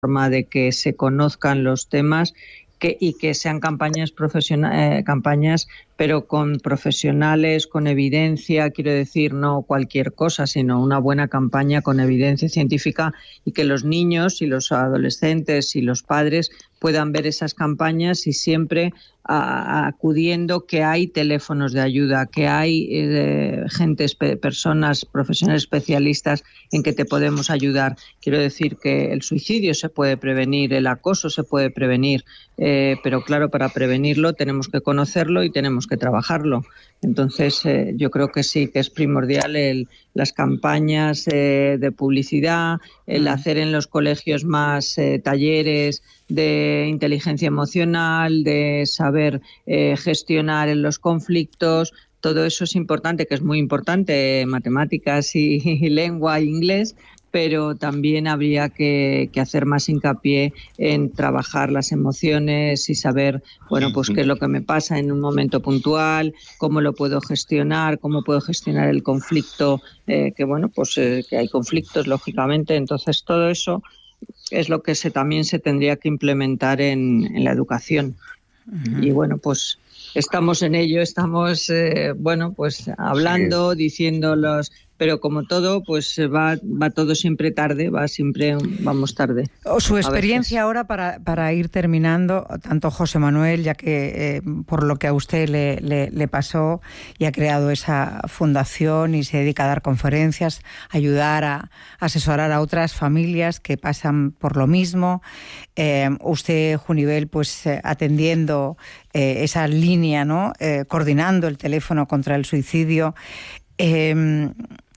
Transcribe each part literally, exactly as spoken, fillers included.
forma de que se conozcan los temas que, y que sean campañas profesionales, eh, campañas pero con profesionales, con evidencia, quiero decir, no cualquier cosa, sino una buena campaña con evidencia científica y que los niños y los adolescentes y los padres puedan ver esas campañas y siempre a, a, acudiendo que hay teléfonos de ayuda, que hay eh, gente, personas, profesionales especialistas en que te podemos ayudar. Quiero decir que el suicidio se puede prevenir, el acoso se puede prevenir, eh, pero claro, para prevenirlo tenemos que conocerlo y tenemos que trabajarlo. Entonces, eh, yo creo que sí, que es primordial el, las campañas eh, de publicidad, el hacer en los colegios más eh, talleres de inteligencia emocional, de saber eh, gestionar en los conflictos. Todo eso es importante, que es muy importante, matemáticas y, y lengua e inglés, pero también habría que, que hacer más hincapié en trabajar las emociones y saber, bueno, pues qué es lo que me pasa en un momento puntual, cómo lo puedo gestionar, cómo puedo gestionar el conflicto, eh, que bueno, pues eh, que hay conflictos, lógicamente. Entonces, todo eso es lo que se, también se tendría que implementar en, en la educación. Uh-huh. Y bueno, pues estamos en ello, estamos, eh, bueno, pues hablando, sí. diciéndolos, pero como todo, pues va, va todo siempre tarde, va siempre, vamos tarde. Su experiencia ahora, para, para ir terminando, tanto José Manuel, ya que eh, por lo que a usted le, le, le pasó y ha creado esa fundación y se dedica a dar conferencias, ayudar a asesorar a otras familias que pasan por lo mismo. Eh, usted, Junivel, pues eh, atendiendo eh, esa línea, ¿no? Eh, coordinando el teléfono contra el suicidio. Eh,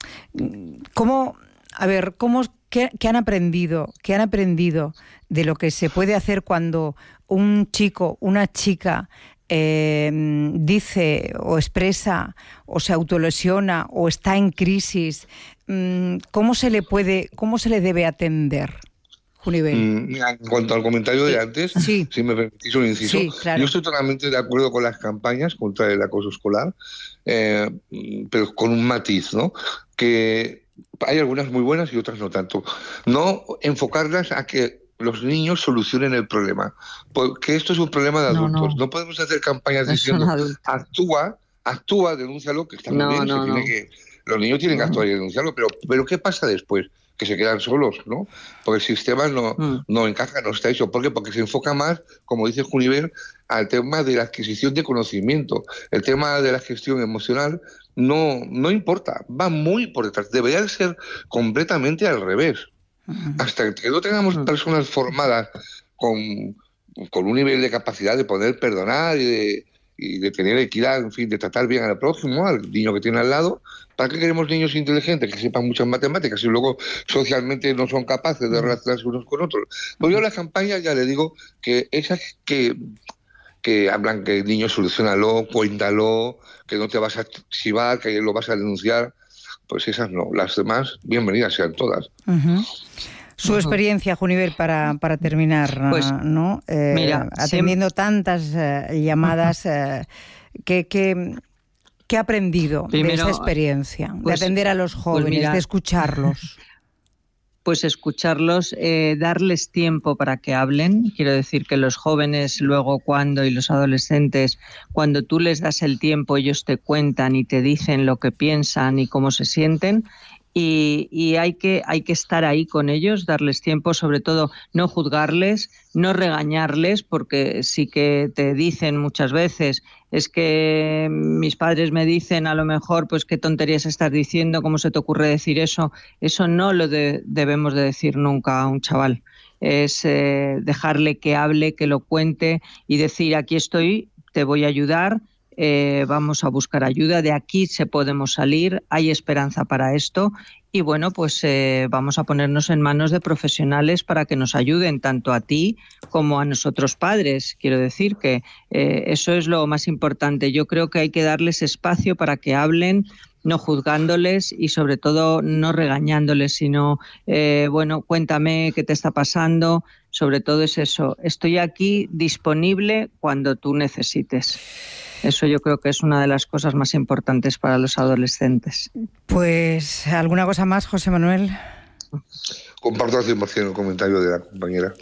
¿Cómo, a ver, cómo, qué, qué han aprendido, qué han aprendido de lo que se puede hacer cuando un chico, una chica eh, dice o expresa o se autolesiona o está en crisis? ¿Cómo se le puede, cómo se le debe atender? Mm, en cuanto al comentario de antes, sí. si me permitís un inciso, sí, claro. Yo estoy totalmente de acuerdo con las campañas contra el acoso escolar, eh, pero con un matiz, ¿no? Que hay algunas muy buenas y otras no tanto. No enfocarlas a que los niños solucionen el problema, porque esto es un problema de adultos. No, no. no podemos hacer campañas diciendo actúa, actúa, denúncialo, que está muy no, bien, no, se tiene no. que, los niños tienen que actuar y denunciarlo, pero, pero ¿qué pasa después? Que se quedan solos, ¿no? Porque el sistema no, mm. no encaja, no está hecho. ¿Por qué? Porque se enfoca más, como dice Junivel, al tema de la adquisición de conocimiento. El tema de la gestión emocional no, no importa, va muy por detrás. Debería ser completamente al revés. Mm. Hasta que no tengamos mm. personas formadas con, con un nivel de capacidad de poder perdonar y de, y de tener equidad, en fin, de tratar bien al prójimo, al niño que tiene al lado. ¿Para qué queremos niños inteligentes que sepan muchas matemáticas y luego socialmente no son capaces de relacionarse unos con otros? Pues yo las campañas ya le digo que esas que, que hablan que el niño solucionalo, cuéntalo, que no te vas a chivar, que lo vas a denunciar, pues esas no. Las demás, bienvenidas sean todas. Uh-huh. Su uh-huh. experiencia, Junivel, para, para terminar, pues, ¿no? Eh, mira, atendiendo siempre... tantas eh, llamadas, eh, que... que ¿qué ha aprendido Primero, de esa experiencia? Pues, de atender a los jóvenes, pues mira, de escucharlos. Pues escucharlos, eh, darles tiempo para que hablen. Quiero decir que los jóvenes luego cuando, y los adolescentes, cuando tú les das el tiempo, ellos te cuentan y te dicen lo que piensan y cómo se sienten. Y, y hay que hay que estar ahí con ellos, darles tiempo, sobre todo no juzgarles, no regañarles, porque sí que te dicen muchas veces, es que mis padres me dicen a lo mejor, pues qué tonterías estás diciendo, cómo se te ocurre decir eso. Eso no lo de, debemos de decir nunca a un chaval. Es eh, dejarle que hable, que lo cuente y decir, aquí estoy, te voy a ayudar. Eh, vamos a buscar ayuda, de aquí se podemos salir, hay esperanza para esto y bueno, pues eh, vamos a ponernos en manos de profesionales para que nos ayuden tanto a ti como a nosotros padres. Quiero decir que eh, eso es lo más importante. Yo creo que hay que darles espacio para que hablen, no juzgándoles y sobre todo no regañándoles, sino, eh, bueno, cuéntame qué te está pasando. Sobre todo es eso, estoy aquí disponible cuando tú necesites. Eso yo creo que es una de las cosas más importantes para los adolescentes. Pues, ¿alguna cosa más, José Manuel? Comparto al cien por ciento el comentario de la compañera.